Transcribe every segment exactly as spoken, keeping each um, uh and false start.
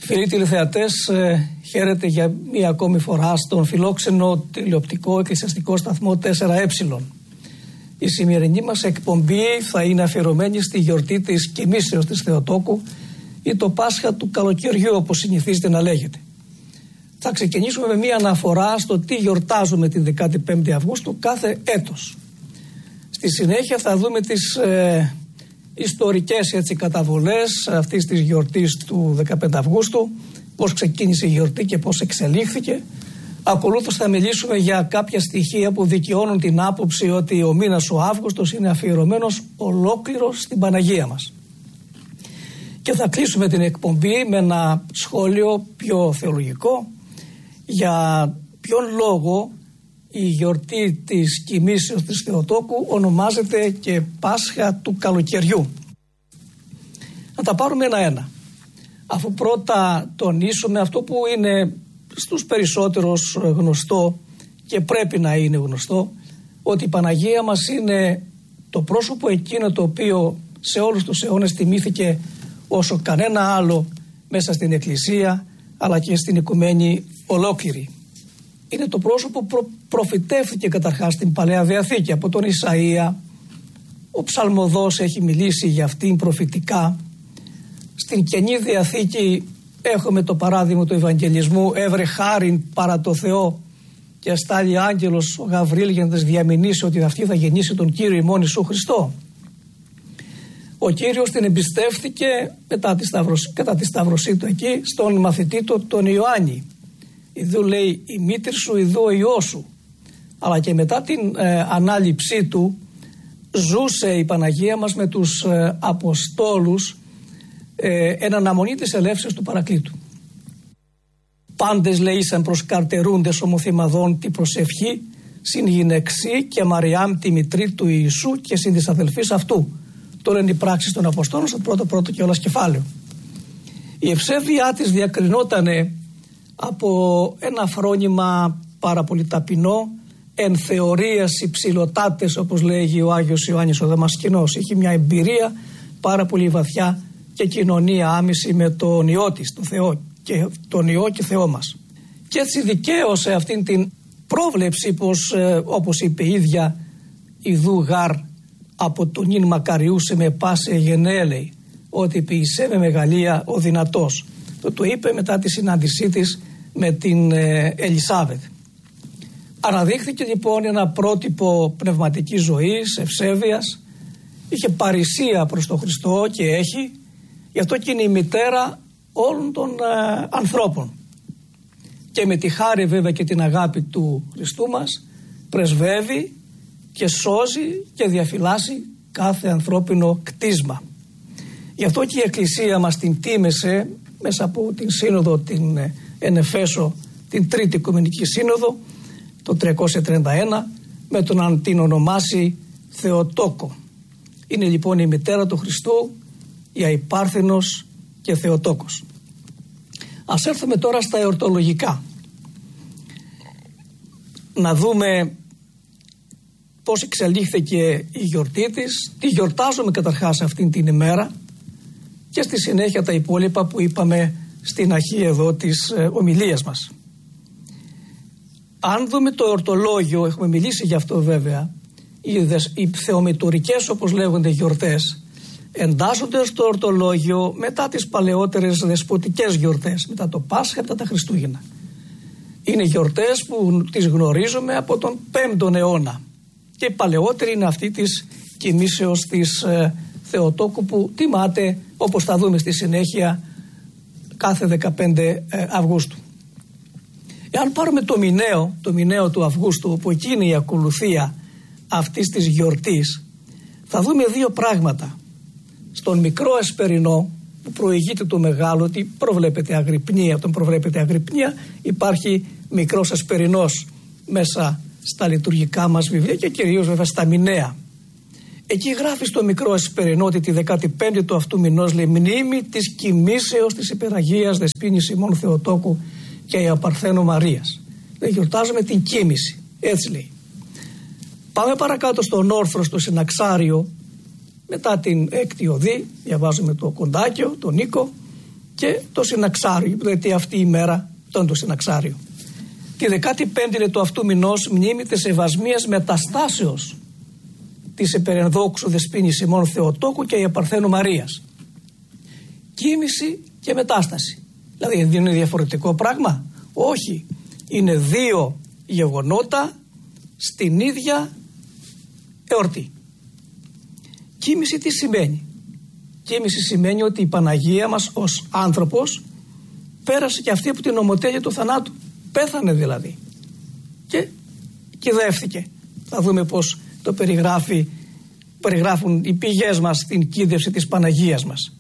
Φίλοι τηλεθεατές, ε, χαίρετε για μία ακόμη φορά στον φιλόξενο τηλεοπτικό εκκλησιαστικό σταθμό τέσσερα ε. Η σημερινή μας εκπομπή θα είναι αφιερωμένη στη γιορτή της Κοιμήσεως της Θεοτόκου ή το Πάσχα του καλοκαιριού, όπως συνηθίζεται να λέγεται. Θα ξεκινήσουμε με μία αναφορά στο τι γιορτάζουμε την δεκαπέντε Αυγούστου κάθε έτος. Στη συνέχεια θα δούμε τις ε, ιστορικές έτσι, καταβολές αυτής της γιορτής του δεκαπέντε Αυγούστου, πώς ξεκίνησε η γιορτή και πώς εξελίχθηκε. Ακολούθως θα μιλήσουμε για κάποια στοιχεία που δικαιώνουν την άποψη ότι ο μήνας ο Αύγουστος είναι αφιερωμένος ολόκληρος στην Παναγία μας. Και θα κλείσουμε την εκπομπή με ένα σχόλιο πιο θεολογικό για ποιον λόγο η γιορτή της Κοιμήσεως της Θεοτόκου ονομάζεται και Πάσχα του καλοκαιριού. Να τα πάρουμε ένα-ένα. Αφού πρώτα τονίσουμε αυτό που είναι στους περισσότερους γνωστό και πρέπει να είναι γνωστό, ότι η Παναγία μας είναι το πρόσωπο εκείνο το οποίο σε όλους τους αιώνες τιμήθηκε όσο κανένα άλλο μέσα στην Εκκλησία αλλά και στην οικουμένη ολόκληρη. Είναι το πρόσωπο που προ, προφητεύθηκε καταρχάς στην Παλαιά Διαθήκη από τον Ισαΐα. Ο Ψαλμοδός έχει μιλήσει για αυτήν προφητικά. Στην Καινή Διαθήκη έχουμε το παράδειγμα του Ευαγγελισμού, έβρε χάριν παρά το Θεό και αστάλει άγγελος ο Γαβρίλ για να της διαμηνήσει ότι αυτή θα γεννήσει τον Κύριο ημών Ιησού Χριστό. Ο Κύριος την εμπιστεύτηκε μετά τη σταυροσ... κατά τη σταυρωσή του εκεί στον μαθητή του τον Ιωάννη. Ιδού λέει η μήτρη σου, ιδού ο Υιός σου. Αλλά και μετά την ε, ανάληψή του ζούσε η Παναγία μας με τους ε, Αποστόλους ε, εν αναμονή της ελεύσεως του Παρακλήτου. Πάντες λέησαν προς καρτερούντες ομοθυμαδών τη προσευχή συν γυναιξή και Μαριάμ τη μητρή του Ιησού και συν της αδελφής αυτού. Το λένε οι πράξεις των Αποστόλων στο πρώτο πρώτο και όλας κεφάλαιο. Η ευσέβειά της διακρινότανε από ένα φρόνημα πάρα πολύ ταπεινό, εν θεωρίας υψηλοτάτες, όπως λέγει ο Άγιος Ιωάννης ο Δαμασκηνός. Είχε μια εμπειρία πάρα πολύ βαθιά και κοινωνία άμεση με τον Υιό της, τον Θεό και τον Υιό και Θεό μας. Και έτσι δικαίωσε αυτήν την πρόβλεψη πως, ε, όπως είπε η ίδια, ιδού γάρ από τον νυν μακαριούσε με πάσε γενέλεη, ότι ποιησέ με μεγαλεία ο δυνατός. Το, το είπε μετά τη συνάντησή της με την ε, Ελισάβετ. Αναδείχθηκε λοιπόν ένα πρότυπο πνευματικής ζωής, ευσέβειας, είχε παρησία προς τον Χριστό και έχει, γι' αυτό και είναι η μητέρα όλων των ε, ανθρώπων. Και με τη χάρη βέβαια και την αγάπη του Χριστού μας πρεσβεύει και σώζει και διαφυλάσσει κάθε ανθρώπινο κτίσμα. Γι' αυτό και η Εκκλησία μας την τίμησε μέσα από την Σύνοδο την εν Εφέσω, την Τρίτη Οικουμενική Σύνοδο το τριακόσια τριάντα ένα, με τον να την ονομάσει Θεοτόκο. Είναι λοιπόν η μητέρα του Χριστού, η αϊπάρθενος και Θεοτόκος. Ας έρθουμε τώρα στα εορτολογικά. Να δούμε πώς εξελίχθηκε η γιορτή της, τι γιορτάζουμε καταρχάς αυτήν την ημέρα και στη συνέχεια τα υπόλοιπα που είπαμε στην αρχή εδώ της ε, ομιλίας μας. Αν δούμε το εορτολόγιο, έχουμε μιλήσει γι' αυτό βέβαια, οι, δες, οι θεομητορικές όπως λέγονται γιορτές εντάσσονται στο εορτολόγιο μετά τις παλαιότερες δεσποτικές γιορτές, μετά το Πάσχα, μετά τα Χριστούγεννα. Είναι γιορτές που τις γνωρίζουμε από τον πέμπτον αιώνα και η παλαιότερη είναι αυτή της Κοιμήσεως της ε, Θεοτόκου που τιμάται, όπως θα δούμε στη συνέχεια, κάθε δεκαπέντε Αυγούστου. Εάν πάρουμε το μηναίο, το μηναίο του Αυγούστου, όπου εκεί είναι η ακολουθία αυτής της γιορτής, θα δούμε δύο πράγματα. Στον μικρό εσπερινό που προηγείται το μεγάλο, ότι προβλέπεται αγρυπνία, όταν προβλέπεται αγρυπνία υπάρχει μικρός εσπερινός μέσα στα λειτουργικά μας βιβλία και κυρίως βέβαια στα μηναία. Εκεί γράφει στο μικρό εσπερινό ότι τη δεκαπέμπτη του αυτού μηνός λέει μνήμη της Κοιμήσεως της Υπεραγίας Δεσποίνης ημών Θεοτόκου και η Απαρθένου Μαρίας. Δεν γιορτάζουμε την κοίμηση. Έτσι λέει. Πάμε παρακάτω στον όρθρο, στο συναξάριο, μετά την έκτη οδή, διαβάζουμε το κοντάκιο, τον Νίκο, και το Συναξάριο, γιατί αυτή η μέρα ήταν το Συναξάριο. Τη δεκάτη-πέμπτη του αυτού μηνός μνήμη της Ευασμίας Μεταστάσεως της επερενδόξου δεσποίνης ημών Θεοτόκου και η Παρθένου Μαρίας. Κοίμηση και μετάσταση. Δηλαδή δεν είναι διαφορετικό πράγμα? Όχι. Είναι δύο γεγονότα στην ίδια εορτή. Κοίμηση τι σημαίνει? Κοίμηση σημαίνει ότι η Παναγία μας ως άνθρωπος πέρασε και αυτή από την ομοτέλεια του θανάτου. Πέθανε δηλαδή και κυδεύθηκε. Θα δούμε πως το περιγράφει, περιγράφουν οι πηγές μας την κοίδευση της Παναγίας μας.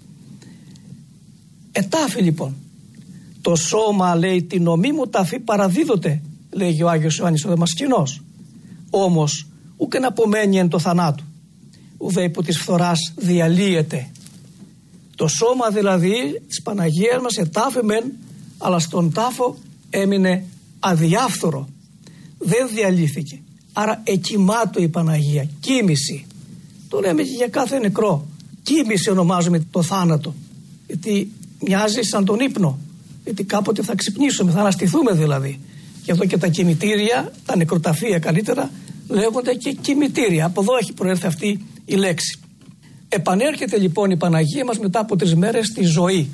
Ετάφη λοιπόν. Το σώμα, λέει, την ομή μου ταφή παραδίδοτε, λέγει ο Άγιος Ιωάννης ο Δαμασκηνός. Όμως ούκεν απομένει εν το θανάτου, ουδέ υπό της φθοράς διαλύεται. Το σώμα δηλαδή της Παναγίας μας ετάφη μεν, αλλά στον τάφο έμεινε αδιάφθορο, δεν διαλύθηκε. Άρα εκοιμάτω η Παναγία, κοίμηση. Το λέμε και για κάθε νεκρό. Κοίμηση ονομάζουμε το θάνατο, γιατί μοιάζει σαν τον ύπνο, γιατί κάποτε θα ξυπνήσουμε, θα αναστηθούμε δηλαδή. Γι' αυτό και τα κημητήρια, τα νεκροταφεία καλύτερα, λέγονται και κημητήρια. Από εδώ έχει προέρθει αυτή η λέξη. Επανέρχεται λοιπόν η Παναγία μας μετά από τρεις μέρες στη ζωή.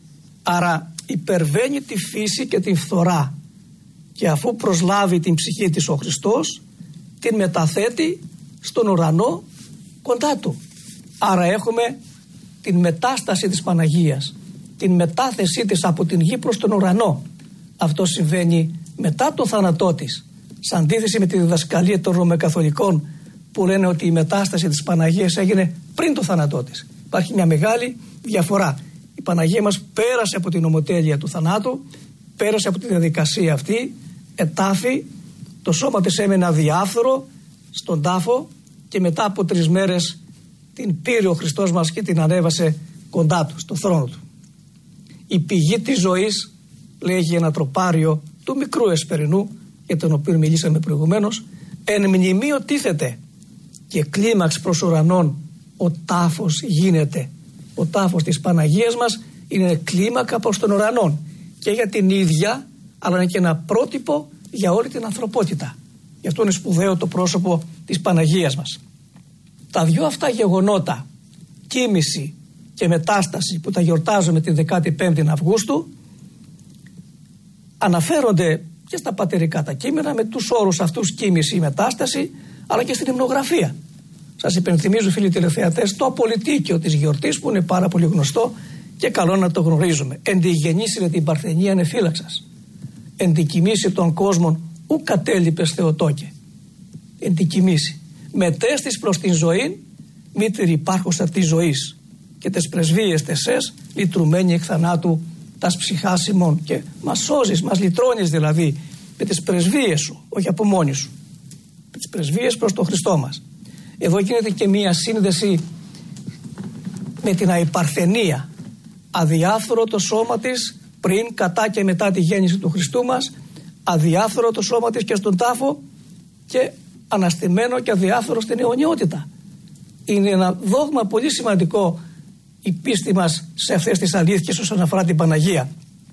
Άρα υπερβαίνει τη φύση και την φθορά, και αφού προσλάβει την ψυχή της ο Χριστός, την μεταθέτει στον ουρανό κοντά του. Άρα έχουμε την μετάσταση της Παναγίας, την μετάθεσή της από την γη προς τον ουρανό. Αυτό συμβαίνει μετά το θάνατό της, σε αντίθεση με τη διδασκαλία των Ρωμαιοκαθολικών που λένε ότι η μετάσταση της Παναγίας έγινε πριν το θάνατό της. Υπάρχει μια μεγάλη διαφορά. Η Παναγία μας πέρασε από την ομοτέλεια του θανάτου, πέρασε από τη διαδικασία αυτή, ετάφη, το σώμα της έμενε αδιάφθορο στον τάφο και μετά από τρεις μέρες την πήρε ο Χριστός μας και την ανέβασε κοντά του, στο θρόνο του. Η πηγή της ζωής, λέγει ένα τροπάριο του μικρού Εσπερινού, για τον οποίο μιλήσαμε προηγουμένως, εν μνημείο τίθεται και κλίμαξ προς ουρανών ο τάφος γίνεται. Ο τάφος της Παναγίας μας είναι κλίμακα προς τον ουρανών και για την ίδια, αλλά είναι και ένα πρότυπο για όλη την ανθρωπότητα. Γι' αυτό είναι σπουδαίο το πρόσωπο της Παναγίας μας. Τα δυο αυτά γεγονότα, κοίμηση και μετάσταση, που τα γιορτάζουμε την δεκάτη-πέμπτη Αυγούστου, αναφέρονται και στα πατερικά τα κείμενα με τους όρους αυτούς, κοίμηση ή μετάσταση, αλλά και στην υμνογραφία. Σας υπενθυμίζω, φίλοι τηλεθεατές, το απολυτίκιο της γιορτής, που είναι πάρα πολύ γνωστό και καλό να το γνωρίζουμε. Εν τη γεννήσιρε την παρθενία ανεφύλαξας, εν τη κοιμήσει των κόσμων ου κατέλειπες Θεοτόκε. Εν τη κοιμήσει. Μετέστης προς την ζωή, μήτηρη υπάρχουσα της ζωής, και τες πρεσβείες τεσές λυτρουμένη εκ θανάτου τας ψυχάς ημών. Και μας σώζεις, μας λυτρώνεις δηλαδή με τις πρεσβείες σου, όχι από μόνη σου. Με τις πρεσβείες προς τον Χριστό μας. Εδώ γίνεται και μία σύνδεση με την αϊπαρθενία. Αδιάφθορο το σώμα της πριν, κατά και μετά τη γέννηση του Χριστού μας, αδιάφθορο το σώμα της και στον τάφο και αναστημένο και αδιάφθορο στην αιωνιότητα. Είναι ένα δόγμα πολύ σημαντικό η πίστη μας σε αυτές τις αλήθειες όσον αφορά την Παναγία.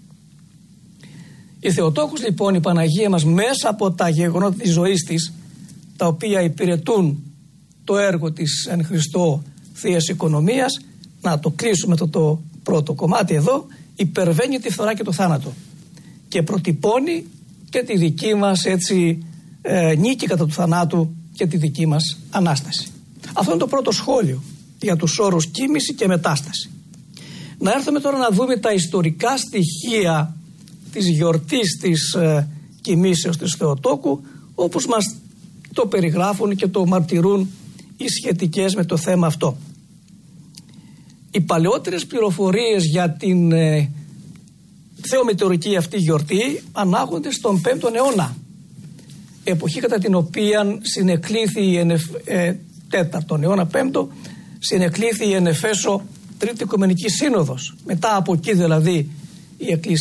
Η Θεοτόκος λοιπόν, η Παναγία μας, μέσα από τα γεγονότα της ζωής της, τα οποία υπηρετούν το έργο της εν Χριστώ Θείας Οικονομίας, να το κλείσουμε το, το πρώτο κομμάτι εδώ, υπερβαίνει τη φθορά και το θάνατο και προτυπώνει και τη δική μας έτσι ε, νίκη κατά του θανάτου και τη δική μας Ανάσταση. Αυτό είναι το πρώτο σχόλιο για τους όρους κοίμηση και μετάσταση. Να έρθουμε τώρα να δούμε τα ιστορικά στοιχεία της γιορτής της ε, κοιμήσεως της Θεοτόκου, όπως μας το περιγράφουν και το μαρτυρούν οι σχετικές με το θέμα αυτό. Οι παλαιότερες πληροφορίες για την ε, θεομετεωρική αυτή γιορτή ανάγονται στον πέμπτο αιώνα, εποχή κατά την οποία συνεκλήθη η ενεφ, ε, τέταρτον αιώνα πέμπτο, συνεκλήθη η εν Εφέσω Τρίτη Οικουμενική Σύνοδος. Μετά από εκεί δηλαδή η Εκκλησία